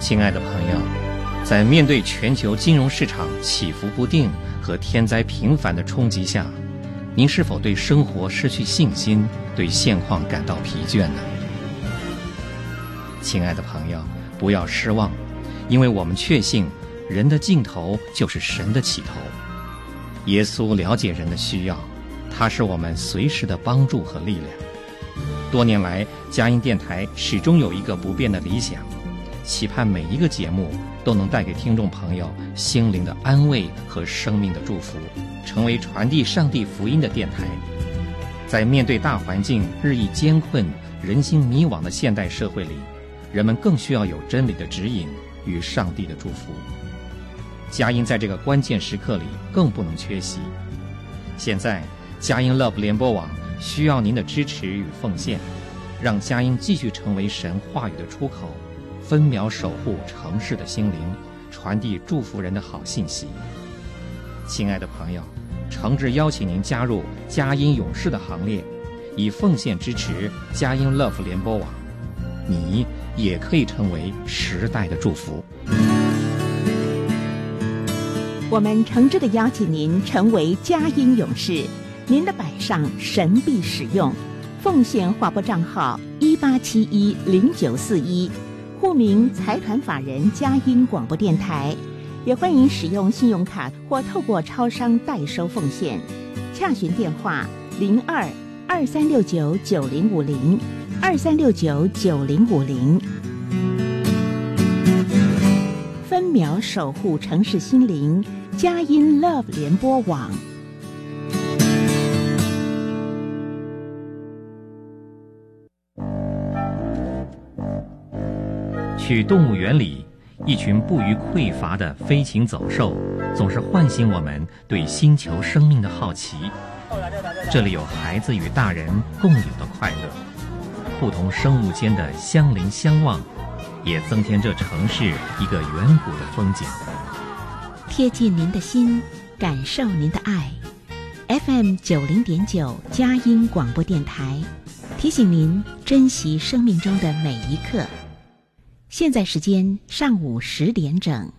亲爱的朋友，在面对全球金融市场起伏不定和天灾频繁的冲击下，您是否对生活失去信心，对现况感到疲倦呢？亲爱的朋友，不要失望，因为我们确信人的尽头就是神的起头。耶稣了解人的需要，他是我们随时的帮助和力量。多年来，佳音电台始终有一个不变的理想，期盼每一个节目都能带给听众朋友心灵的安慰和生命的祝福，成为传递上帝福音的电台。在面对大环境日益艰困、人心迷惘的现代社会里，人们更需要有真理的指引与上帝的祝福。佳音在这个关键时刻里更不能缺席。现在，佳音 Love 联播网需要您的支持与奉献，让佳音继续成为神话语的出口，分秒守护城市的心灵，传递祝福人的好信息。亲爱的朋友，诚挚邀请您加入佳音勇士的行列，以奉献支持佳音 Love 联播网，你也可以成为时代的祝福。 我们诚挚地邀请您成为佳音勇士，您的摆上神必使用。奉献划拨账号18710941，户名财团法人佳音广播电台。也欢迎使用信用卡或透过超商代收奉献。洽询电话02-2369-9050，2369-9050。分秒守护城市心灵，佳音 Love 联播网。 去动物园里，一群不虞匮乏的飞禽走兽总是唤醒我们对星球生命的好奇。这里有孩子与大人共有的快乐，不同生物间的相邻相望，也增添这城市一个远古的风景。 贴近您的心，感受您的爱。FM 90.9佳音广播电台提醒您珍惜生命中的每一刻。现在时间上午10点整。